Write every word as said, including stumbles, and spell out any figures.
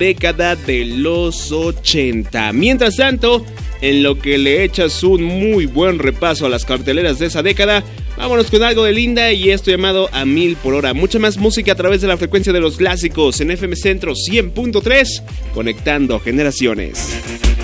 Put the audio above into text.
década de los ochenta. Mientras tanto, en lo que le echas un muy buen repaso a las carteleras de esa década, vámonos con algo de Linda y esto llamado A Mil por Hora. Mucha más música a través de la frecuencia de los clásicos en F M Centro cien punto tres, conectando generaciones.